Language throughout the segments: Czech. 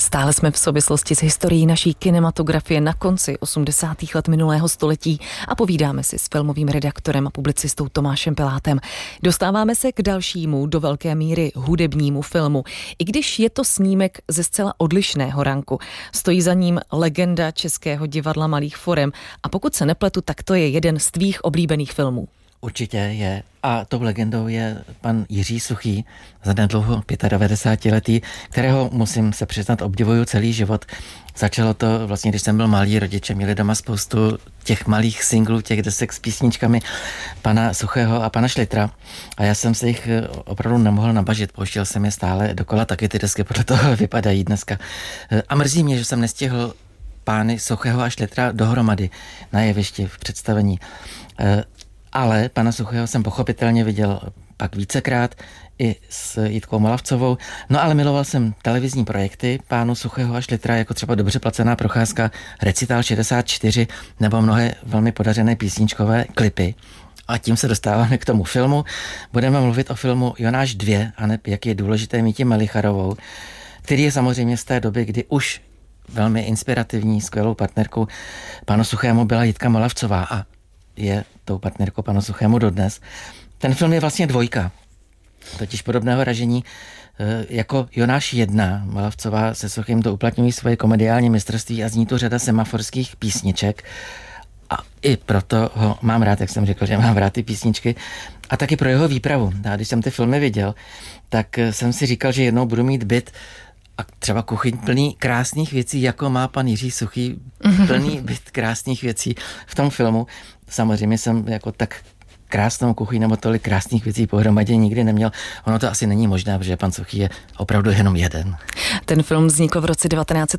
Stále jsme v souvislosti s historií naší kinematografie na konci 80. let minulého století a povídáme si s filmovým redaktorem a publicistou Tomášem Pilátem. Dostáváme se k dalšímu, do velké míry hudebnímu filmu. I když je to snímek ze zcela odlišného ranku. Stojí za ním legenda Českého divadla malých forem a pokud se nepletu, tak to je jeden z tvých oblíbených filmů. Určitě je. A tou legendou je pan Jiří Suchý, zanedlouho 95letý, kterého, musím se přiznat, obdivuju celý život. Začalo to vlastně, když jsem byl malý, rodiče měli doma spoustu těch malých singlů, těch desek s písničkami pana Suchého a pana Šlitra. A já jsem se jich opravdu nemohl nabažit, pouštěl jsem je stále dokola, taky ty desky podle toho vypadají dneska. A mrzí mě, že jsem nestihl pány Suchého a Šlitra dohromady na jevišti v představení. Ale pana Suchého jsem pochopitelně viděl pak vícekrát i s Jitkou Molavcovou. No ale miloval jsem televizní projekty pánu Suchého a Šlitra, jako třeba Dobře placená procházka, Recital 64 nebo mnohé velmi podařené písničkové klipy. A tím se dostáváme k tomu filmu. Budeme mluvit o filmu Jonáš 2, a ne jak je důležité mít Melicharovou, který je samozřejmě z té doby, kdy už velmi inspirativní, skvělou partnerkou panu Suchému byla Jitka Molavcová a je tou partnerkou panu Suchému dodnes. Ten film je vlastně dvojka, totiž podobného ražení jako Jonáš 1. Molavcová se Suchým to uplatňují svoje komediální mistrovství a zní tu řada semaforských písniček. A i proto ho mám rád, jak jsem řekl, že mám rád ty písničky. A taky pro jeho výpravu. A když jsem ty filmy viděl, tak jsem si říkal, že jednou budu mít byt a třeba kuchyň plný krásných věcí, jako má pan Jiří Suchý plný byt krásných věcí v tom filmu. Samozřejmě jsem jako tak krásnou kuchyň nebo tolik krásných věcí pohromadě nikdy neměl. Ono to asi není možné, protože pan Suchý je opravdu jenom jeden. Ten film vznikl v roce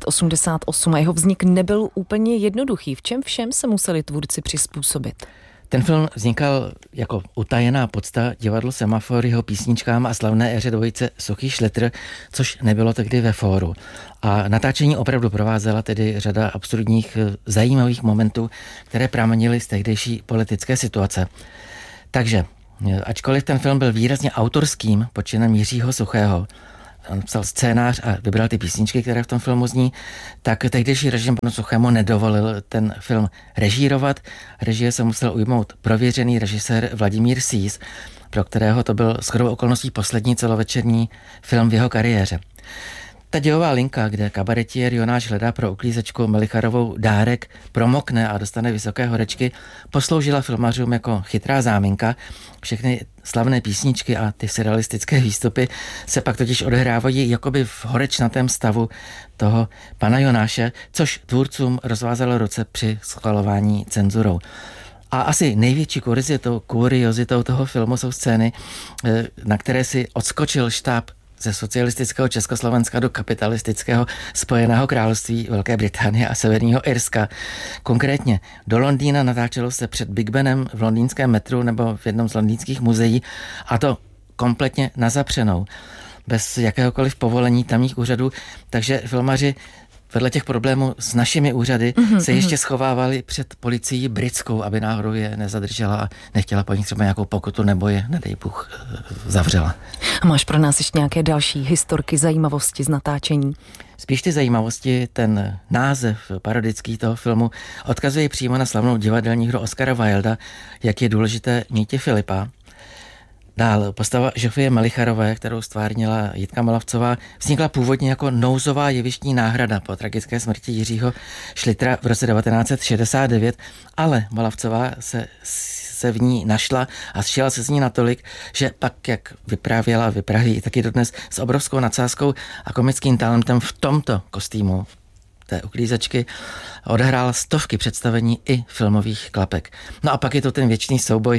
1988 a jeho vznik nebyl úplně jednoduchý. V čem všem se museli tvůrci přizpůsobit? Ten film vznikal jako utajená podsta divadlo Semafor jeho písničkám a slavné éře dvojice Suchý Šlitr, což nebylo tehdy ve fóru. A natáčení opravdu provázela tedy řada absurdních, zajímavých momentů, které pramenily z tehdejší politické situace. Takže, ačkoliv ten film byl výrazně autorským počinem Jiřího Suchého, on psal scénář a vybral ty písničky, které v tom filmu zní, tak tehdejší režim panu Suchému nedovolil ten film režírovat. Režie se musel ujmout prověřený režisér Vladimír Sýs, pro kterého to byl shodou okolností poslední celovečerní film v jeho kariéře. Ta dějová linka, kde kabaretiér Jonáš hledá pro uklízečku Melicharovou dárek, promokne a dostane vysoké horečky, posloužila filmařům jako chytrá záminka. Všechny slavné písničky a ty surrealistické výstupy se pak totiž odehrávají jakoby v horečnatém stavu toho pana Jonáše, což tvůrcům rozvázalo ruce při schvalování cenzurou. A asi největší kuriozitou toho filmu jsou scény, na které si odskočil štáb ze socialistického Československa do kapitalistického Spojeného království Velké Británie a Severního Irska. Konkrétně do Londýna natáčelo se před Big Benem v londýnském metru nebo v jednom z londýnských muzeí, a to kompletně na zapřenou, bez jakéhokoliv povolení tamních úřadů, takže filmaři vedle těch problémů s našimi úřady se ještě schovávali před policií britskou, aby náhodou je nezadržela a nechtěla po nich třeba nějakou pokutu nebo je, nedej Bůh, zavřela. A máš pro nás ještě nějaké další historky, zajímavosti z natáčení? Spíš ty zajímavosti, ten název parodický toho filmu odkazuje přímo na slavnou divadelní hru Oscara Wilda, jak je důležité míti Filipa. Dál postava Žofie Melicharové, kterou stvárnila Jitka Molavcová, vznikla původně jako nouzová jevištní náhrada po tragické smrti Jiřího Šlitra v roce 1969, ale Molavcová se v ní našla a zšila se z ní natolik, že pak, jak vyprávěla, vypráví i taky dodnes, s obrovskou nadsázkou a komickým talentem v tomto kostýmu té uklízečky odehrála stovky představení i filmových klapek. No a pak je to ten věčný souboj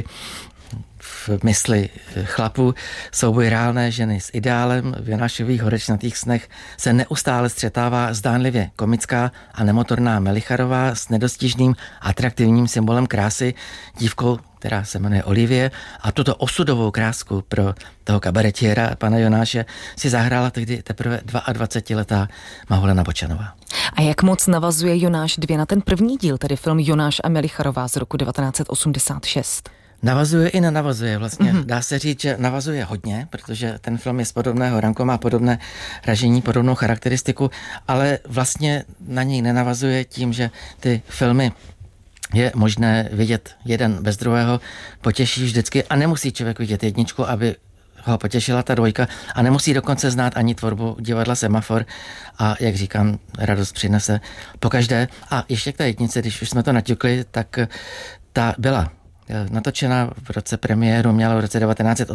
v mysli chlapů, souboj reálné ženy s ideálem. V Jonášových horečnatých snech se neustále střetává zdánlivě komická a nemotorná Melicharová s nedostižným atraktivním symbolem krásy, dívkou, která se jmenuje Olivie, a tuto osudovou krásku pro toho kabaretiéra pana Jonáše si zahrála tehdy teprve 22letá Mahulena Bočanová. A jak moc navazuje Jonáš 2 na ten první díl, tedy film Jonáš a Melicharová z roku 1986? Navazuje i nenavazuje vlastně. Dá se říct, že navazuje hodně, protože ten film je z podobného ranku, má podobné ražení, podobnou charakteristiku, ale vlastně na něj nenavazuje tím, že ty filmy je možné vidět jeden bez druhého, potěší vždycky a nemusí člověk vidět jedničku, aby ho potěšila ta dvojka a nemusí dokonce znát ani tvorbu divadla Semafor a jak říkám, radost přinese pokaždé. A ještě k té jednice, když už jsme to naťukli, tak ta byla natočena v roce premiéru, měla v roce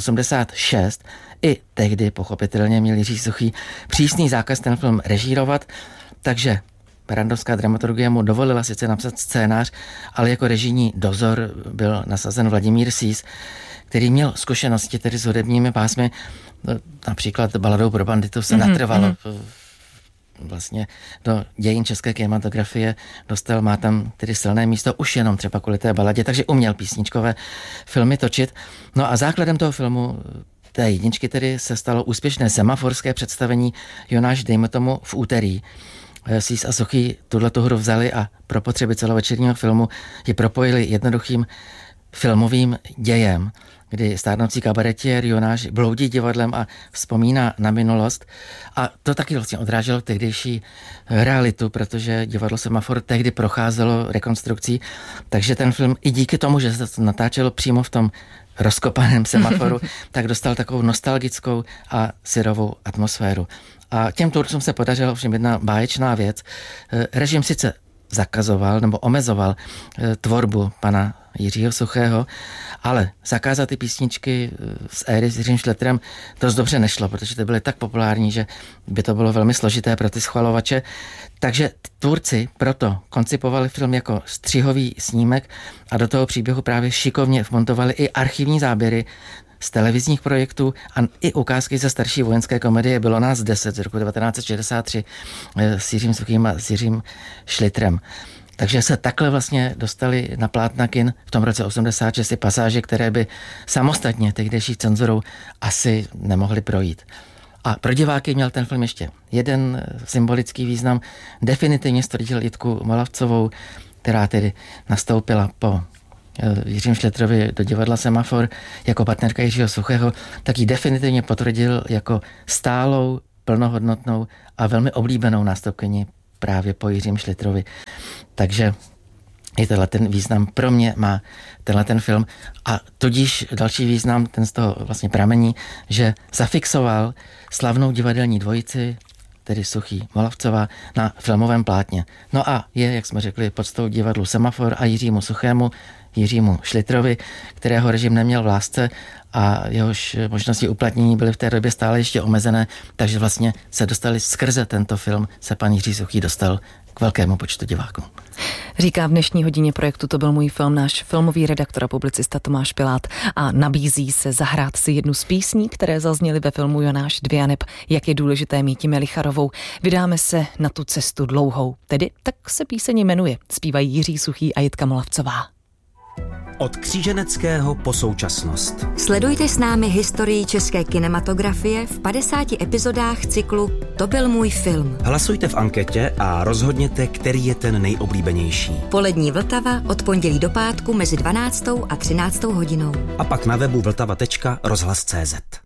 1986. I tehdy pochopitelně měl Jiří Suchý přísný zákaz ten film režírovat, takže Barrandovská dramaturgie mu dovolila sice napsat scénář, ale jako režijní dozor byl nasazen Vladimír Sýs, který měl zkušenosti tedy s hudebními pásmy, například Baladou pro banditu se natrvalo vlastně do dějin české kinematografie, má tam tedy silné místo už jenom třeba kvůli té baladě, takže uměl písničkové filmy točit. No a základem toho filmu, té jedničky tedy, se stalo úspěšné semaforské představení Jonáš, dejme tomu, v úterý. Sýs a Suchý tuhletu hru vzali a pro potřeby celovečerního filmu ji propojili jednoduchým filmovým dějem, kdy stárnoucí kabaretiér Jonáš bloudí divadlem a vzpomíná na minulost. A to taky vlastně odráželo tehdejší realitu, protože divadlo Semafor tehdy procházelo rekonstrukcí, takže ten film i díky tomu, že se to natáčelo přímo v tom rozkopaném Semaforu, tak dostal takovou nostalgickou a syrovou atmosféru. A těm tvůrcům se podařila ovšem jedna báječná věc. Režim sice zakazoval nebo omezoval tvorbu pana Jiřího Suchého, ale zakázat ty písničky z éry s Jiřím Šletrem dost dobře nešlo, protože ty byly tak populární, že by to bylo velmi složité pro ty schvalovače. Takže tvůrci proto koncipovali film jako střihový snímek a do toho příběhu právě šikovně vmontovali i archivní záběry z televizních projektů a i ukázky ze starší vojenské komedie Bylo nás 10 z roku 1963 s Jiřím Suchým a s Jiřím Šlitrem. Takže se takhle vlastně dostali na plátna kin v tom roce 86 i pasáže, které by samostatně tehdejší cenzurou asi nemohly projít. A pro diváky měl ten film ještě jeden symbolický význam. Definitivně stvrdil Jitku Molavcovou, která tedy nastoupila po Jiřím Šletrovi do divadla Semafor jako partnerka Jiřího Suchého, tak ji definitivně potvrdil jako stálou, plnohodnotnou a velmi oblíbenou nástupkyni právě po Jiřím Šlitrovi. Takže i tenhle ten význam pro mě má tenhle ten film a tudíž další význam, ten z toho vlastně pramení, že zafixoval slavnou divadelní dvojici, tedy Suchý Molavcová, na filmovém plátně. No a je, jak jsme řekli, podstou divadlu Semafor a Jiřímu Suchému, Jiřímu Šlitrovi, kterého režim neměl v lásce a jehož možnosti uplatnění byly v té době stále ještě omezené, takže vlastně se dostali skrze tento film, se pan Jiří Suchý dostal k velkému počtu diváků. Říká v dnešní hodině projektu To byl můj film náš filmový redaktor a publicista Tomáš Pilát a nabízí se zahrát si jednu z písní, které zazněly ve filmu Jonáš 2 neb Jak je důležité mít Melicharovou. Vydáme se na tu cestu dlouhou, tedy tak se píseň jmenuje. Zpívají Jiří Suchý a Jitka Molavcová. Od kříženeckého po současnost. Sledujte s námi historii české kinematografie v 50 epizodách cyklu To byl můj film. Hlasujte v anketě a rozhodněte, který je ten nejoblíbenější. Polední Vltava od pondělí do pátku mezi 12. a 13. hodinou. A pak na webu vltava.rozhlas.cz.